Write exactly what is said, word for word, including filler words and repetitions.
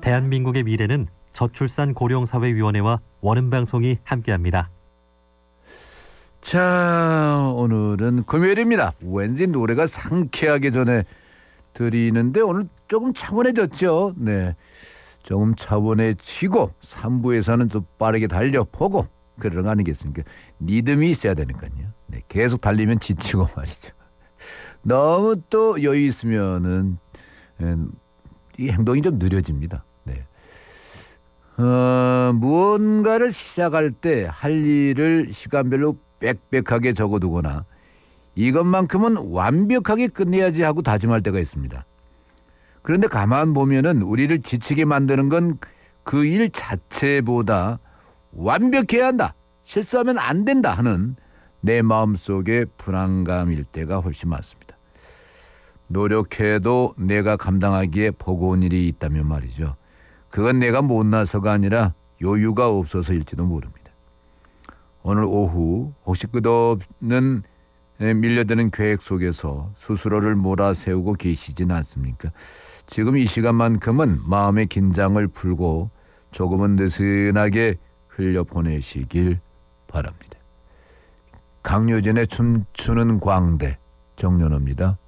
대한민국의 미래는 저출산 고령사회위원회와 원음방송이 함께합니다. 자, 오늘은 금요일입니다. 왠지 노래가 상쾌하게 전해드리는데 오늘 조금 차분해졌죠. 네, 조금 차분해지고 삼 부에서는 좀 빠르게 달려보고 그런 거 아니겠습니까? 리듬이 있어야 되니까요. 네, 계속 달리면 지치고 말이죠. 너무 또 여유 있으면은 이 행동이 좀 느려집니다. 네. 어, 무언가를 시작할 때 할 일을 시간별로 빽빽하게 적어두거나 이것만큼은 완벽하게 끝내야지 하고 다짐할 때가 있습니다. 그런데 가만 보면은 우리를 지치게 만드는 건 그 일 자체보다 완벽해야 한다, 실수하면 안 된다 하는 내 마음속의 불안감일 때가 훨씬 많습니다. 노력해도 내가 감당하기에 버거운 일이 있다면 말이죠. 그건 내가 못나서가 아니라 여유가 없어서일지도 모릅니다. 오늘 오후 혹시 끝없는 밀려드는 계획 속에서 스스로를 몰아세우고 계시진 않습니까? 지금 이 시간만큼은 마음의 긴장을 풀고 조금은 느슨하게 흘려보내시길 바랍니다. 강요진의 춤추는 광대, 정연호입니다.